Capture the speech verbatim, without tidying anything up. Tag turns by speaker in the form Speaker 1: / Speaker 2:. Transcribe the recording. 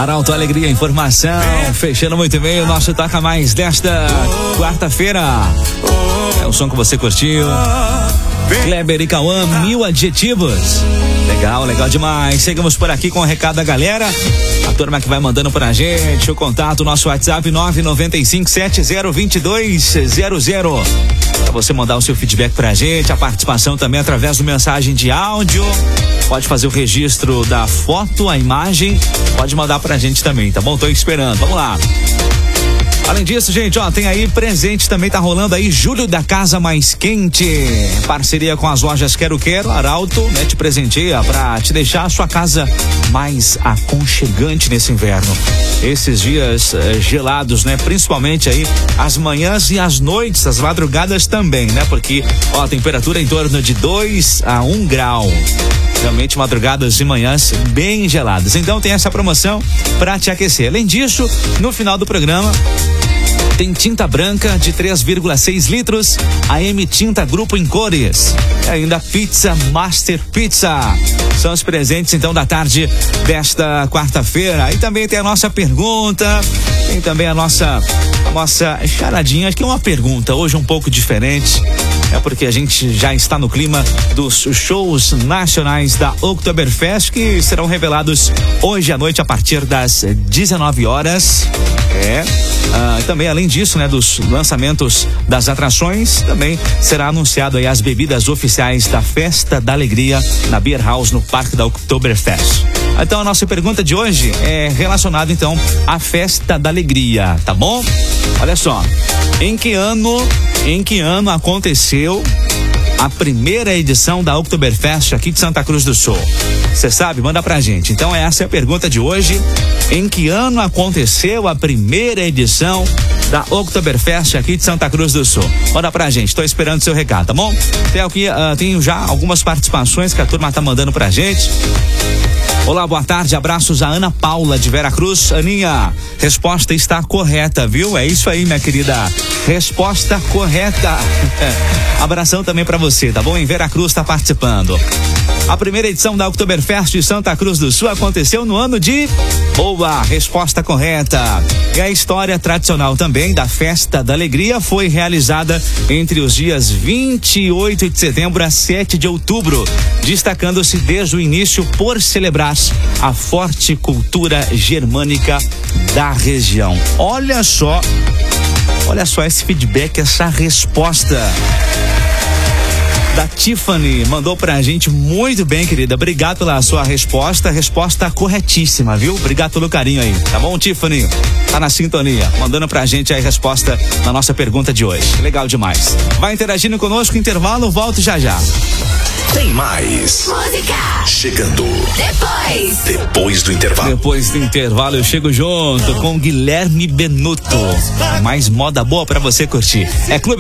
Speaker 1: Arauto Alegria Informação, fechando muito bem o nosso Toca Mais desta quarta-feira. É o som que você curtiu. Kleber e Cauã, mil adjetivos. Legal, legal demais. Seguimos por aqui com o recado da galera. A turma que vai mandando pra gente o contato, nosso WhatsApp nove nove cinco sete zero dois dois zero zero. Pra você mandar o seu feedback pra gente, a participação também através do mensagem de áudio. Pode fazer o registro da foto, a imagem, pode mandar pra gente também, tá bom? Tô esperando, vamos lá. Além disso, gente, ó, tem aí presente também, tá rolando aí Julho da Casa Mais Quente, parceria com as lojas Quero Quero, Arauto, né, te presenteia pra te deixar a sua casa mais aconchegante nesse inverno. Esses dias eh, gelados, né, principalmente aí as manhãs e as noites, as madrugadas também, né, porque, ó, a temperatura em torno de dois a um grau. Realmente madrugadas e manhãs bem geladas. Então tem essa promoção pra te aquecer. Além disso, no final do programa tem tinta branca de três vírgula seis litros, A M Tinta Grupo em Cores. E ainda Pizza Master Pizza. São os presentes então da tarde desta quarta-feira. E também tem a nossa pergunta, tem também a nossa a nossa charadinha, acho que é uma pergunta hoje um pouco diferente. É porque a gente já está no clima dos shows nacionais da Oktoberfest, que serão revelados hoje à noite a partir das dezenove horas. É. Ah, também, além disso, né, dos lançamentos das atrações, também será anunciado aí as bebidas oficiais da Festa da Alegria na Beer House, no Parque da Oktoberfest. Então, a nossa pergunta de hoje é relacionada, então, à Festa da Alegria, tá bom? Olha só, em que ano, em que ano aconteceu a primeira edição da Oktoberfest aqui de Santa Cruz do Sul? Você sabe? Manda pra gente. Então essa é a pergunta de hoje. Em que ano aconteceu a primeira edição da Oktoberfest aqui de Santa Cruz do Sul? Manda pra gente, tô esperando seu recado, tá bom? Tem aqui, uh, tem já algumas participações que a turma tá mandando pra gente. Olá, boa tarde, abraços a Ana Paula de Vera Cruz. Aninha, resposta está correta, viu? É isso aí, minha querida, resposta correta. Abração também pra você, tá bom? Em Vera Cruz tá participando. A primeira edição da Oktoberfest de Santa Cruz do Sul aconteceu no ano de... Boa, resposta correta. E a história tradicional também da Festa da Alegria foi realizada entre os dias vinte e oito de setembro a sete de outubro, destacando-se desde o início por celebrar a forte cultura germânica da região. Olha só, olha só esse feedback, essa resposta da Tiffany, mandou pra gente muito bem, querida. Obrigado pela sua resposta, resposta corretíssima, viu? Obrigado pelo carinho aí, tá bom, Tiffany? Tá na sintonia, mandando pra gente a resposta na nossa pergunta de hoje. Legal demais. Vai interagindo conosco, intervalo, volto já já.
Speaker 2: Tem mais música chegando depois depois do intervalo.
Speaker 1: Depois do intervalo eu chego junto com Guilherme Benuto. Mais moda boa pra você curtir. É Clube